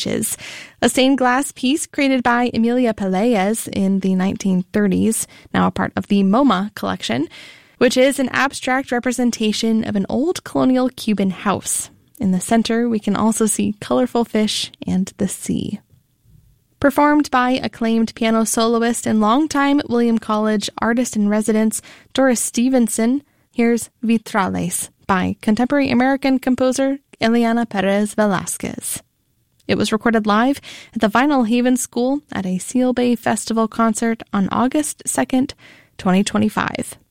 fishes, a stained glass piece created by Emilia Pelaez in the 1930s, now a part of the MoMA collection, which is an abstract representation of an old colonial Cuban house. In the center, we can also see colorful fish and the sea. Performed by acclaimed piano soloist and longtime William College artist-in-residence Doris Stevenson, here's Vitrales by contemporary American composer Eliana Perez Velasquez. It was recorded live at the Vinyl Haven School at a Seal Bay Festival concert on August 2nd, 2025.